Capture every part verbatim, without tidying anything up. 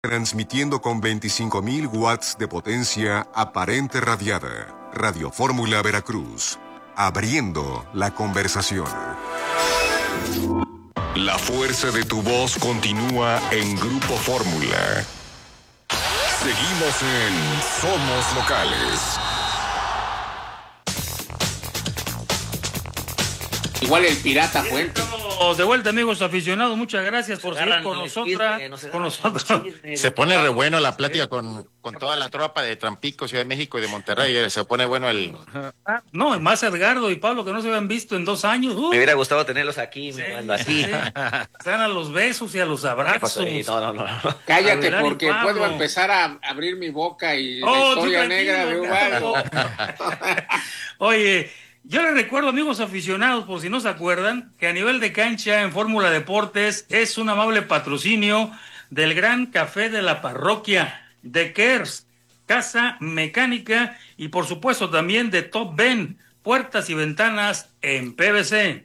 Transmitiendo con veinticinco mil watts de potencia aparente radiada. Radio Fórmula Veracruz. Abriendo la conversación. La fuerza de tu voz continúa en Grupo Fórmula. Seguimos en Somos Locales. Igual el Pirata Fuente. De vuelta, amigos aficionados, muchas gracias por seguir con nosotros. Con nosotros. Se pone re bueno la plática con, con toda la tropa de Tampico, Ciudad de México y de Monterrey. Se pone bueno el... No, más Edgardo y Pablo, que no se habían visto en dos años. Uh. Me hubiera gustado tenerlos aquí, sí, me así. Sí. Están a los besos y a los abrazos. No, no, no. Cállate, porque puedo empezar a abrir mi boca y oh, la historia negra de Ubaldo. Oye, yo les recuerdo, amigos aficionados, por si no se acuerdan, que a nivel de cancha en Fórmula Deportes es un amable patrocinio del Gran Café de la Parroquia, de Kers, Casa Mecánica y por supuesto también de Top Ben, puertas y ventanas en P V C.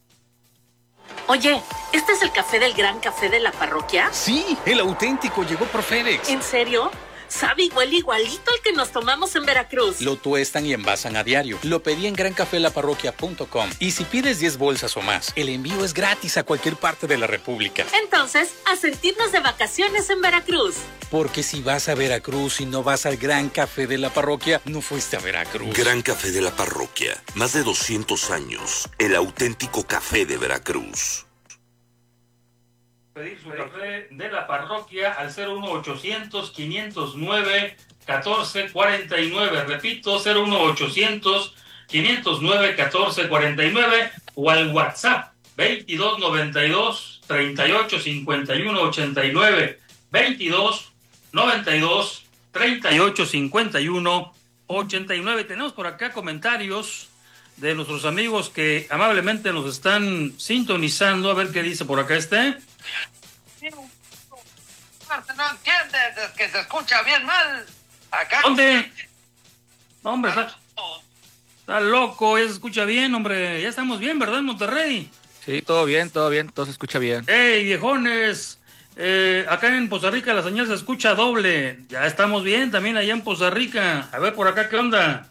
Oye, ¿este es el café del Gran Café de la Parroquia? Sí, el auténtico llegó por FedEx. ¿En serio? Sabe igual igualito al que nos tomamos en Veracruz. Lo tuestan y envasan a diario. Lo pedí en gran café la parroquia punto com. Y si pides diez bolsas o más, el envío es gratis a cualquier parte de la República. Entonces, a sentirnos de vacaciones en Veracruz. Porque si vas a Veracruz y no vas al Gran Café de la Parroquia, no fuiste a Veracruz. Gran Café de la Parroquia. Más de doscientos años. El auténtico café de Veracruz. Pedir su café de la parroquia al cero uno ochocientos, quinientos nueve, catorce cuarenta y nueve. Repito, cero uno ochocientos, quinientos nueve, catorce cuarenta y nueve o al WhatsApp veintidós noventa y dos, treinta y ocho cincuenta y uno ochenta y nueve. veintidós noventa y dos, treinta y ocho cincuenta y uno ochenta y nueve. Tenemos por acá comentarios de nuestros amigos que amablemente nos están sintonizando. A ver qué dice por acá este. No entiendes, es que se escucha bien mal. Acá. ¿Dónde? No, hombre, está, está loco, ya se escucha bien, hombre. Ya estamos bien, ¿verdad, en Monterrey? Sí, todo bien, todo bien, todo se escucha bien. ¡Ey, viejones! Eh, acá en Poza Rica la señal se escucha doble. Ya estamos bien también allá en Poza Rica. A ver por acá, ¿qué onda?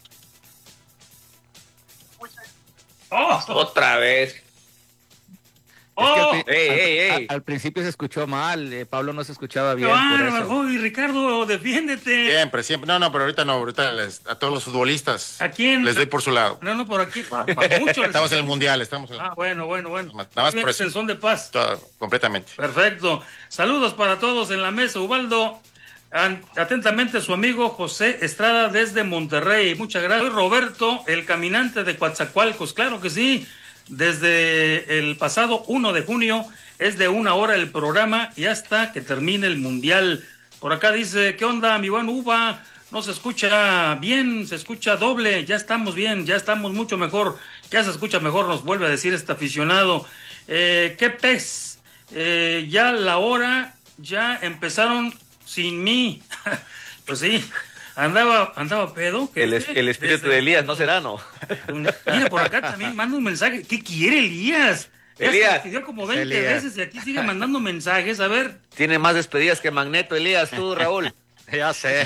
Oh, otra vez. Oh, es que al, ey, ey, ey. Al, al principio se escuchó mal, eh, Pablo no se escuchaba bien. Por y Ricardo, defiéndete. Siempre, siempre. No, no, pero ahorita no, ahorita les, a todos los futbolistas. ¿A quién? Les doy por su lado. No, no, por aquí. Pa, pa mucho estamos les... en el mundial, estamos en el... Ah, bueno, bueno, bueno. Nada más por eso. El son de paz. Todo, completamente. Perfecto. Saludos para todos en la mesa, Ubaldo. Atentamente su amigo José Estrada desde Monterrey. Muchas gracias. Soy Roberto, el caminante de Coatzacoalcos. Claro que sí. Desde el pasado uno de junio es de una hora el programa y hasta que termine el mundial. Por acá dice, ¿qué onda, mi buen Uva? No se escucha bien, se escucha doble. Ya estamos bien, ya estamos mucho mejor. Ya se escucha mejor, nos vuelve a decir este aficionado. Eh, ¿Qué pez? Eh, ya la hora, ya empezaron sin mí. Pues sí. Andaba, andaba pedo. El, es, el espíritu Desde... de Elías, ¿no será, no? Mira, por acá también manda un mensaje. ¿Qué quiere Elías? Ya Elías. Se despidió como veinte Elías. veces y aquí sigue mandando mensajes. A ver. Tiene más despedidas que Magneto, Elías, tú, Raúl. Ya sé.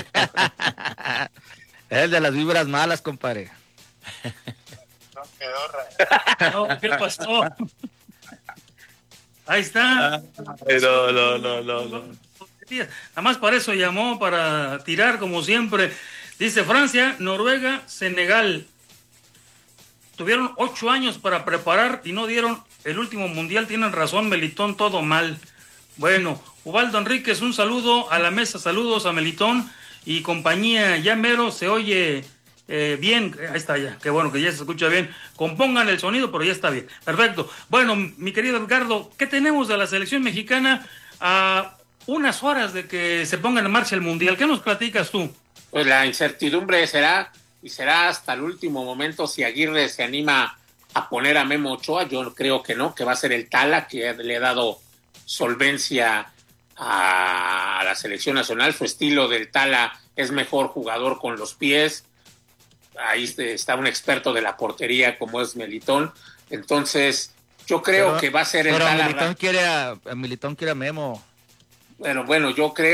Es el de las vibras malas, compadre. No quedó no, ¿qué pasó? Ahí está. No, no, no, no, no. Nada más para eso llamó, para tirar como siempre. Dice Francia, Noruega, Senegal. Tuvieron ocho años para preparar y no dieron el último mundial. Tienen razón, Melitón, todo mal. Bueno, Ubaldo Enríquez, un saludo a la mesa. Saludos a Melitón y compañía. Ya mero se oye eh, bien. Ahí está ya. Qué bueno que ya se escucha bien. Compongan el sonido, pero ya está bien. Perfecto. Bueno, mi querido Edgardo, ¿qué tenemos de la selección mexicana a unas horas de que se ponga en marcha el mundial? ¿Qué nos platicas tú? Pues la incertidumbre será, y será hasta el último momento si Aguirre se anima a poner a Memo Ochoa. Yo creo que no, que va a ser el Tala, que le ha dado solvencia a la selección nacional. Su estilo del Tala es mejor jugador con los pies. Ahí está un experto de la portería como es Melitón. Entonces, yo creo pero, que va a ser el pero Tala. Militón quiere a, Militón quiere a Memo. Bueno, bueno, yo creo